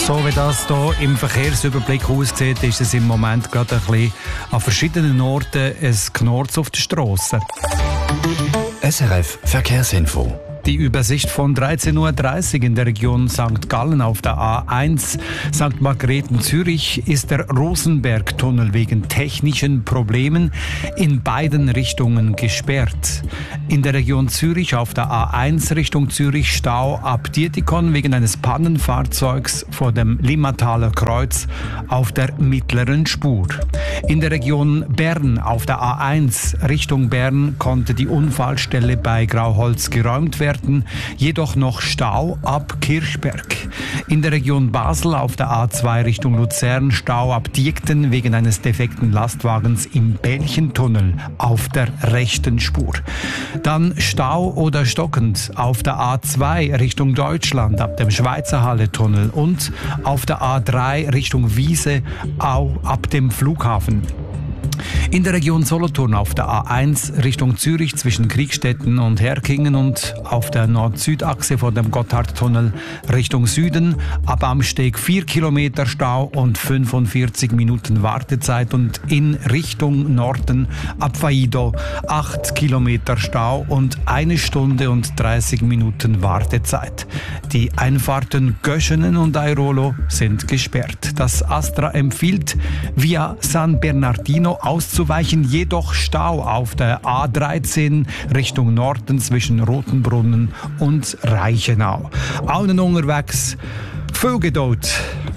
So wie das hier im Verkehrsüberblick aussieht, ist es im Moment gerade ein bisschen an verschiedenen Orten ein Knorz auf der Strasse. SRF Verkehrsinfo. Die Übersicht von 13.30 Uhr in der Region St. Gallen auf der A1 St. Margrethen-Zürich ist der Rosenbergtunnel wegen technischen Problemen in beiden Richtungen gesperrt. In der Region Zürich auf der A1 Richtung Zürich Stau ab Dietikon wegen eines Pannenfahrzeugs vor dem Limmataler Kreuz auf der mittleren Spur. In der Region Bern auf der A1 Richtung Bern konnte die Unfallstelle bei Grauholz geräumt werden, jedoch noch Stau ab Kirchberg. In der Region Basel auf der A2 Richtung Luzern Stau ab Diekten wegen eines defekten Lastwagens im Bällchentunnel auf der rechten Spur. Dann Stau oder stockend auf der A2 Richtung Deutschland ab dem Schweizerhalle-Tunnel und auf der A3 Richtung Wiese auch ab dem Flughafen. In der Region Solothurn auf der A1 Richtung Zürich zwischen Kriegstetten und Herkingen und auf der Nord-Süd-Achse vor dem Gotthardtunnel Richtung Süden ab Amsteg 4 Kilometer Stau und 45 Minuten Wartezeit und in Richtung Norden ab Faido 8 Kilometer Stau und 1 Stunde und 30 Minuten Wartezeit. Die Einfahrten Göschenen und Airolo sind gesperrt. Das Astra empfiehlt, via San Bernardino auszuweichen, jedoch Stau auf der A13 Richtung Norden zwischen Rotenbrunnen und Reichenau. Allen unterwegs viel Geduld.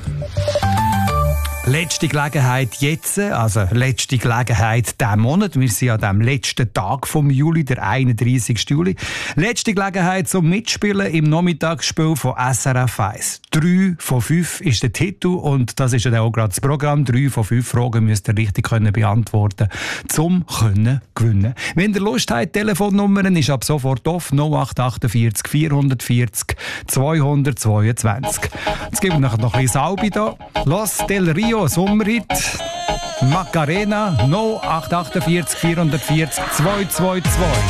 Letzte Gelegenheit jetzt, also letzte Gelegenheit diesen Monat. Wir sind an dem letzten Tag vom Juli, der 31. Juli. Letzte Gelegenheit zum Mitspielen im Nachmittagsspiel von SRF 1. 3 von 5 ist der Titel und das ist ja auch gerade das Programm. 3 von 5 Fragen müsst ihr richtig beantworten zum gewinnen. Wenn ihr Lust habt, Telefonnummern ist ab sofort auf 0848 440 222. Jetzt geben wir noch ein bisschen Salbe da. Los Del Rio, Sommerhit. Macarena, 0848 440 222.